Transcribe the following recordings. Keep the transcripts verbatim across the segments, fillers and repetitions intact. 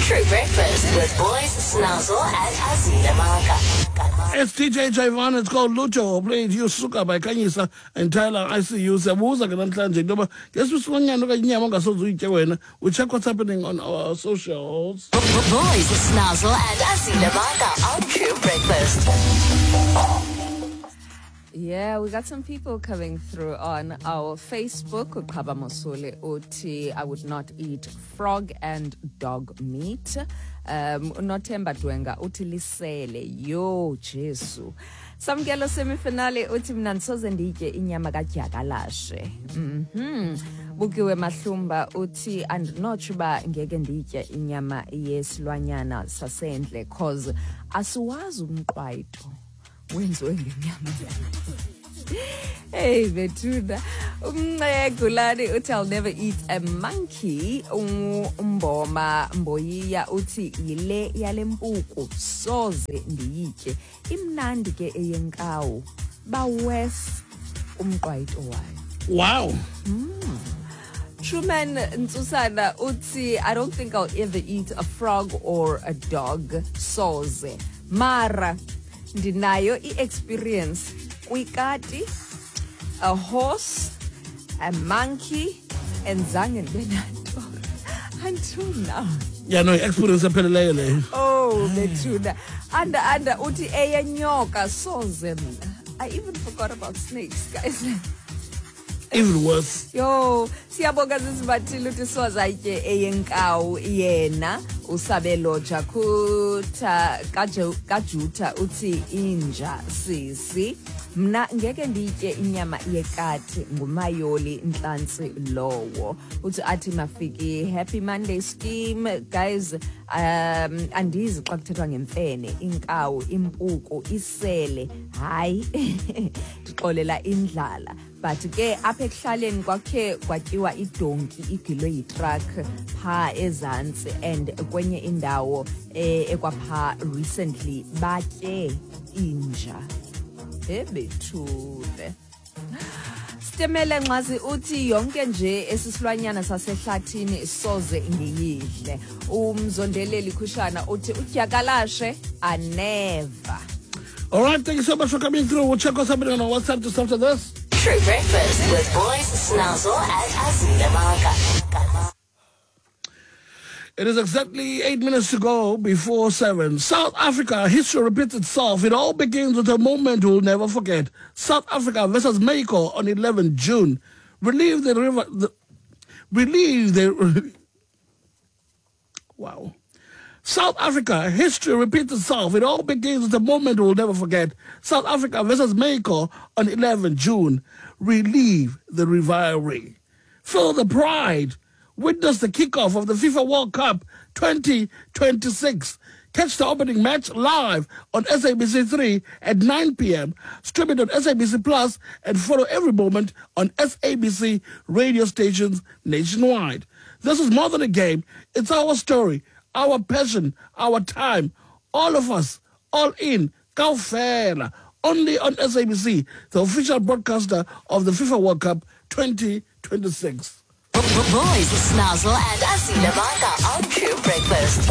True Breakfast with Boys Snazzle and Azila Maka. It's D J Javon. It's called Lucho. Played you Suka by Kanyisa and Tyler. I see you. Sabuza Ganantlanji. Guess what's going on? We check what's happening on our socials. Boys Snazzle and Azila Maka on True Breakfast. Yeah, we got some people coming through on our Facebook. Ukaba Mosole Oti, I would not eat frog and dog meat. Um, Notemba Dwenga, Uti Lisele, yo, Jesu. Some gelo semi-finale, Uti Mnansoze ndike inyama kadyakalashe. Mhm. Bukiwe Mahlumba, Uti andinochuba ngeke ndike inyama yesilwanyana sasendle, cause asiwazi umqwayito. Wenziwe ngenyama. Hey, Betuna. Umgulani uthi I'll never eat a monkey. Umboma mboyiya uthi yile yale mpuku soze ndiyitye. Imnandi ke eyenkawu. Ba west umqwayito wayo. Wow. Mm. Truman Ntusana uthi I don't think I'll ever eat a frog or a dog soze. Mara ndinayo i-experience kwikati, a horse, a monkey, and zange benato until now. Yeah, no, experience apheleleyo leyo. Oh, Betuna. Anda anda uti eyenyoka soze mina. I even forgot about snakes, guys. Even worse. Yo, siyabonga sisibathile uthi soza itye eyenkawu yena usabelo jakutha kajuta uthi inja sisi mna ngeke nditye inyama yekati ngumayoli Nhlansi lowo uthi athi mafiki happy Monday scheme guys. um andizi xa kuthethwa ngemfene inkawu impuku isele hayi ndixolela indlala but ke apha ekuhlaleni kwakhe kwatyiwa idonki igilwe yitruck pha ezantsi and kwenye indawo ekwapha recently batye inja ebethule. Stemele Nxasi uthi yonke nje esisilwanyana sasehlathini soze ngiyidle. Umzondeleli Khushana uthi udyakalashe a never. All right, thank you so much for coming through. We'll check what's happening on our WhatsApp just after this. True Breakfast with Boys Snazzle and Azila Maka. It is exactly eight minutes to go before seven. South Africa, history repeats itself. It all begins with a moment we'll never forget. South Africa versus Mexico on eleventh June. Relieve the river. The, relieve the. Wow. South Africa, history repeats itself. It all begins with a moment we'll never forget. South Africa versus Mexico on eleventh June. Relieve the rivalry. Feel the pride. Witness the kickoff of the FIFA World Cup twenty twenty-six. Catch the opening match live on S A B C three at nine p.m. Stream it on S A B C Plus and follow every moment on S A B C radio stations nationwide. This is more than a game. It's our story, our passion, our time. All of us, all in, Kaufela, only on S A B C, the official broadcaster of the FIFA World Cup twenty twenty-six. Boys Snazzle and Azila Maka on True Breakfast.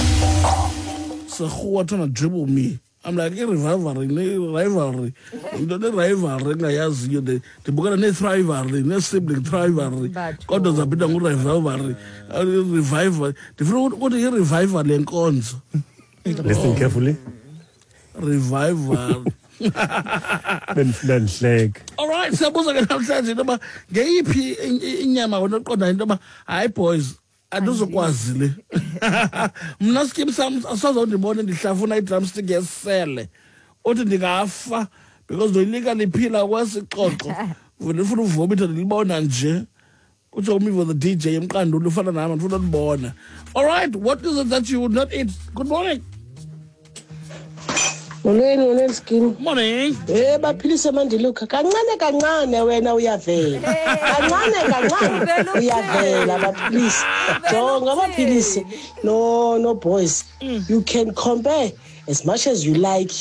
So who want to dribble me? I'm like a rivalry, rivalry. The rivalry, I ask you the the book of the rivalry, the sibling rivalry. God does a bit of rivalry, revival. The fruit, what do you revival and cons? Listen carefully. Revival. Then then leg. All right, suppose I can tell you about gay in Yama or not called hi boys. I do so quasi. Must keep some sort of the morning the Shafuna drums to get sell. Or the gafa because the legally pillar was a clock with the full vomit and the born and J. Who told me for the D J and can't do the fun and I'm not born. All right, what is it that you would not eat? Good morning. Morning, morning, skin. Morning. Eh, baphilise manje look. Kancane kancane wena uyavela. Kancane kancane uyavela baphilise. Jonga baphilise. No, no boys. You can compare as much as you like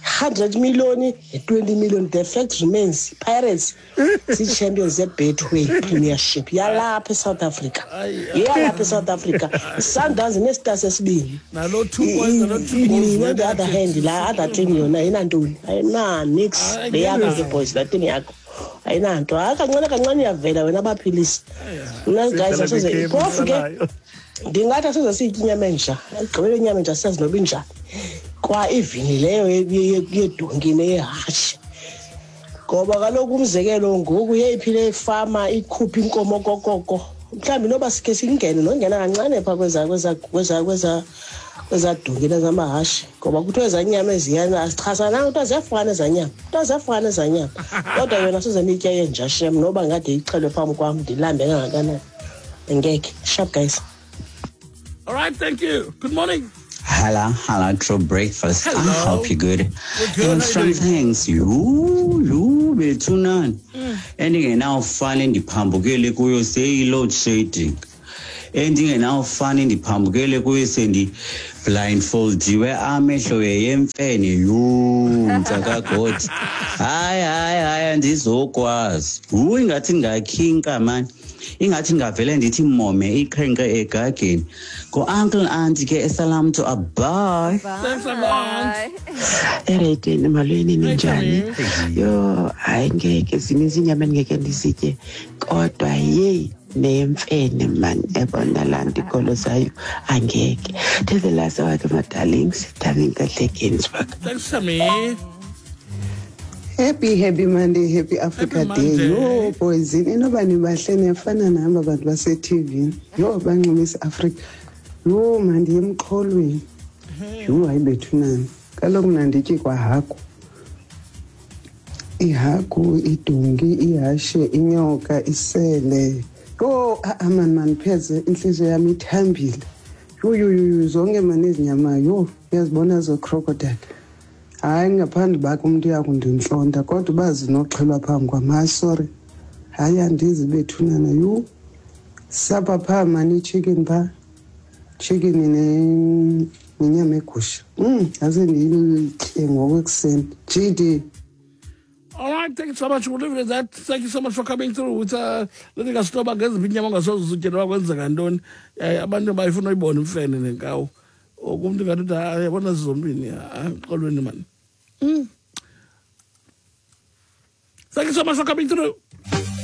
one hundred million, twenty million. The fact remains, Pirates, the champions at Betway Premiership. Yalapa South Africa. Yalapa South Africa. Sundowns next stars has been. Now, no two points, no two goals. On the other hand, the other team, you know, in Andu. Nah, Nix, the other boys, that thing. I know. I can't go to Kanya Veda when I'm a police. Nice guys, I say, go forget. Ndingathi asizosithi inyamenja agqibele inyamenja sazi noba injani kwa ivini leyo yedongine yehashi ngoba kaloku umzekelo ngoku yeyiphile efama ikhupha inkomo kokoko mhlawumbi noba sikhe singene nongena kancane pha kweza kweza kweza kweza kweza dongine zamahashi ngoba kuthiwe zanyama eziyana asichasana ukuthi aziyafana ezanyama ukuthi aziyafana ezanyama kodwa yona sizonitya yenja shem noba ngade ichelwe phambi kwam ndilambe kangakanani ngeke sharp guys. All right, thank you. Good morning. Hello, hello, True Breakfast. Hello. I hope you're good. We're good. And some things, you, you, betunan. Ending now finding the pambugele kuyo say load shading. Ending now finding the pambugele kuyo say the blindfold. Where I'm a show a penny. You, Taka God. Hi, hi, hi, and this was. Who got in the king, man? Ingathi ngavele ndithi mome ikhenke egageni go uncle auntie ke salam to abay Thanks a lot. Eredeni malweni ninjani yo hayi ngeke zininzi inyama ngeke ndisitye kodwa hey nemfene man ebona landi golo zayo angeke till the last hour my darlings darling kahle Ginsburg. Thanks Sammy. Happy happy Monday, happy Africa Happy Day. Monday. Yo boys, inobani bahle nefana nahamba abantu base T V. Yo banxumisa Africa. Yo mandi emxholweni. Yo ayibethunani. Kaloku nanditye kwa haku. Ihaku, idungi, ihashe, inyoka, isele. Yo aman man pheze inhliziyo yami ithambile. Yo yo yo zonke manje izinyama yo uyazibona zo crocodile. Hayi ngaphandle bakho umuntu yakundinhlonda kodwa bazi noxhelwa phambi kwama sorry hayi andizi bethunana yu sapa pha mani chicken pha chicken ne nenyama egusha mm ase ndiyithe ngokwekuseni G D. All right, thank you so much. We'll leave it at that. Thank you so much for coming through with uh letting us know about ngezi inyama ngasoze utyela kwenzeka ntoni. Eh abantu bayifuna uyibona imfene nenkawu. Okumntu ngathi yabona zombini xolweni man. Thank you so much for coming through.